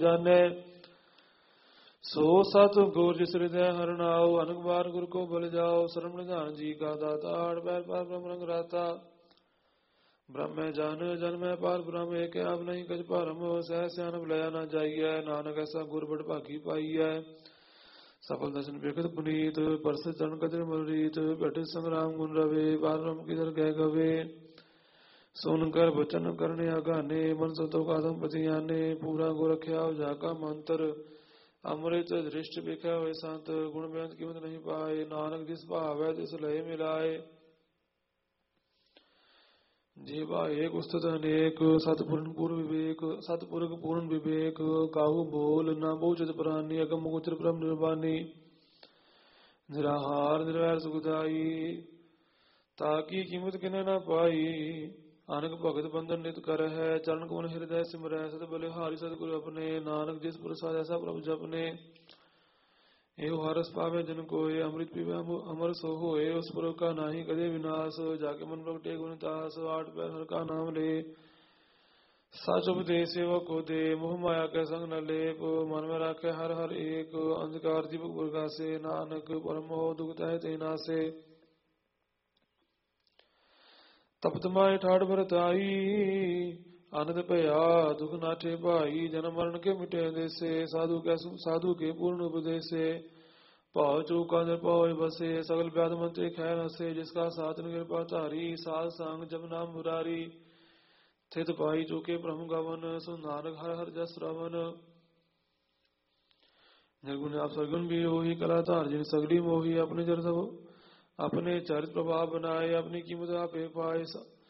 ਜਾਣੈ ਸੋ ਸਤ ਗੁਰ ਜਿਸ ਹਿਰਦੈ ਹਰਨਾਉ। ਅਨਕ ਬਾਰ ਗੁਰ ਕੋ ਬਲ ਜਾਓ। ਸਰਮ ਨਿਧਾਨ ਜੀ ਕਾ ਦਾਤਾ। ਆਠ ਪੈਰ ਪਾਰ ਬ੍ਰਹਮ ਰੰਗ ਰਾਤਾ। ਬ੍ਰਹਮੈ ਜਨ ਜਨਮੈ ਪਾਰ ਬ੍ਰਹਮ ਏਕ ਆਪ ਨਹੀਂ ਕਛ ਭਰਮ। ਸਹਿ ਸਿਆਣਪ ਲਿਆ ਨਾ ਜਾਈਐ। ਨਾਨਕ ਐਸਾ ਗੁਰ ਬੜ ਭਾਗੀ ਪਾਈਐ। ਸਫਲ ਦਰਸ਼ਨ ਵੇਖਤ ਪੁਨੀਤ। ਪਰਸ ਚਰਨ ਕਦਰ ਮਲ ਰੀਤ। ਬੈਠੇ ਸੰਗਰਾਮ ਗੁਣ ਰਵੇ। ਪਾਰ ਬ੍ਰਹਮ ਕੀ ਦਰ ਗਹਿ ਗਵੇ। ਸੁਨ ਕਰ ਬਚਨ ਕਰਨੇ ਆਗਾਨੇ। ਮਨ ਸੰਤੋਖ ਆਦਮ ਪਤੀ ਆਨੇ। ਪੂਰਾ ਗੁਰ ਰਖਿਆ ਜਾ ਕਾ ਮੰਤਰ। ਅੰਮ੍ਰਿਤ ਦ੍ਰਿਸ਼ਟ ਵੇਖਿਆ ਹੋਏ ਸੰਤ। ਗੁਣ ਬੇਅੰਤ ਕੀਮਤ ਨਹੀਂ ਪਾਏ। ਨਾਨਕ ਜਿਸ ਭਾਵੈ ਤਿਸ ਲਏ ਮਿਲਾਏ। ਜੇ ਏਕ ਉਸਤਤ ਅਨੇਕ। ਸਤਿਪੁਰਨ ਪੂਰਨ ਵਿਵੇਕ। ਸਤਿਪੁਰਖ ਪੂਰਨ ਵਿਵੇਕ। ਕਾਹੂ ਬੋਲ ਨਾ ਬਹੁਚਿਤ ਪ੍ਰਾਨੀ। ਅਗਮ ਗੋਚਰ ਬ੍ਰਹਮ ਨਿਰਵਾਨੀ। ਨਿਰਾਹਾਰ ਨਿਰਵੈਰ ਸੁਖਦਾਈ। ਤਾਕੀ ਕੀਮਤ ਕਿਨੇ ਨਾ ਪਾਈ। ਅਨਕ ਭਗਤ ਬੰਧਨ ਨਿਤ ਕਰ ਹੈ। ਚਰਨ ਕਮਲ ਹਿਰਦੈ ਸਿਮਰੈ। ਸਤ ਬਲਿਹਾਰੀ ਸਤਿਗੁਰੂ ਆਪਣੇ। ਨਾਨਕ ਜਿਸ ਪ੍ਰਸਾਦਿ ਐਸਾ ਪ੍ਰਭੁ ਜਪਨੇ। ਇਹੋ ਹਰਸ ਪਾਵੇ ਜਨ ਕੋਏ। ਅੰਮ੍ਰਿਤ ਪੀਵੇ ਅਮਰ ਸੋ ਹੋਏ। ਉਸ ਪੁਰਖ ਕਾ ਨਾਹੀ ਕਦੇ ਵਿਨਾਸ਼। ਜਾ ਕੇ ਮਨ ਪ੍ਰਗਟੇ ਗੁਣ ਤਾਸ। ਆਠ ਪੈਰ ਹਰ ਕਾ ਨਾਮ ਲੇ। ਸਚ ਉਪਦੇਸ਼ ਸੇਵਕ ਕੋ ਦੇ। ਮੋਹ ਮਾਇਆ ਕੈ ਸੰਗ ਨ ਲੇਪ। ਮਨ ਮੈਂ ਰਾਖੈ ਹਰ ਹਰ ਏਕ। ਅੰਧਕਾਰ ਦੀਪਕ ਪ੍ਰਗਾਸੇ। ਨਾਨਕ ਪਰਮ ਮੋਹ ਦੁਖ ਤਹਿ ਤੇ ਨਾਸੇ। ਤਪਤ ਮਾਏ ਠਾਠ ਭਰਤਾਈ। ਆਨੰਦ ਭਇਆ ਦੁਖ ਨਾਠੇ ਭਾਈ। ਜਨਮ ਮਰਨ ਕੇ ਮਿਟੇ ਦੇਸੇ। ਸਾਧੂ ਕੇ ਪੂਰਨ ਉਪਦੇਸੇ। ਭਾਵ ਚੂਕਾ ਨਿਰਭਉ ਬਸੇ। ਸਗਲ ਵਿਆਧ ਮੰਤੇ ਖੈ ਨਸੇ। ਜਿਸ ਕਾ ਸਾਧਨ ਕਿਰਪਾ ਧਾਰੀ। ਸਾਧ ਸੰਗ ਜਪ ਨਾਮ ਮੁਰਾਰੀ। ਥਿਤ ਪਾਈ ਚੂਕੇ ਬ੍ਰਹਮ ਗਵਨ। ਸੁ ਨਾਨਕ ਹਰ ਹਰ ਜਸ ਰਵਨ। ਨਿਰਗੁਣ ਆਪ ਸਰਗੁਣ ਵੀ ਉਹੀ ਕਲਾ ਧਾਰ। ਜਿਨ ਸਗਲੀ ਮੋਹੀ ਆਪਣੇ ਚਰਿਤ ਪ੍ਰਭਾਵ ਬਣਾਏ। ਆਪਣੀ ਕੀਮਤ ਆਪੇ ਪਾਏ।